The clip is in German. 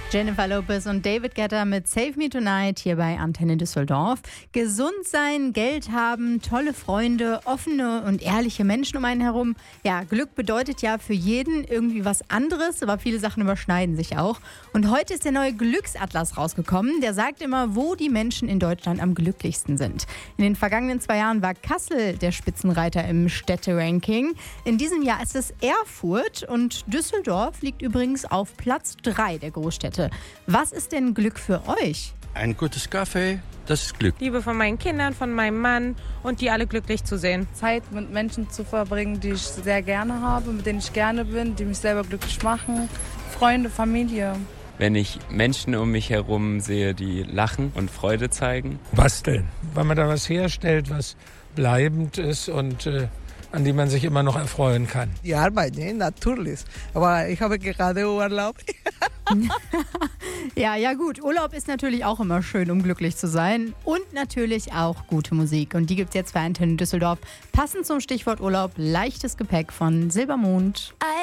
Jennifer Lopez und David Guetta mit Save Me Tonight hier bei Antenne Düsseldorf. Gesund sein, Geld haben, tolle Freunde, offene und ehrliche Menschen um einen herum. Ja, Glück bedeutet ja für jeden irgendwie was anderes, aber viele Sachen überschneiden sich auch. Und heute ist der neue Glücksatlas rausgekommen. Der sagt immer, wo die Menschen in Deutschland am glücklichsten sind. In den vergangenen 2 Jahren war Kassel der Spitzenreiter im Städteranking. In diesem Jahr ist es Erfurt und Düsseldorf liegt übrigens auf Platz 3 der Großstädte. Was ist denn Glück für euch? Ein gutes Kaffee, das ist Glück. Liebe von meinen Kindern, von meinem Mann und die alle glücklich zu sehen. Zeit mit Menschen zu verbringen, die ich sehr gerne habe, mit denen ich gerne bin, die mich selber glücklich machen. Freunde, Familie. Wenn ich Menschen um mich herum sehe, die lachen und Freude zeigen. Basteln, weil man da was herstellt, was bleibend ist und an die man sich immer noch erfreuen kann. Die Arbeit, natürlich. Aber ich habe gerade Urlaub. Ja gut. Urlaub ist natürlich auch immer schön, um glücklich zu sein. Und natürlich auch gute Musik. Und die gibt es jetzt bei Antenne Düsseldorf. Passend zum Stichwort Urlaub, leichtes Gepäck von Silbermond.